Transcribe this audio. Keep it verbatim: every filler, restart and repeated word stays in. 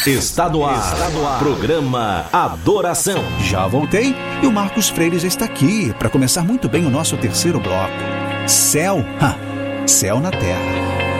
Está no ar. Está no ar. Programa Adoração. Já voltei e o Marcos Freire já está aqui para começar muito bem o nosso terceiro bloco. Céu, ha, céu na terra.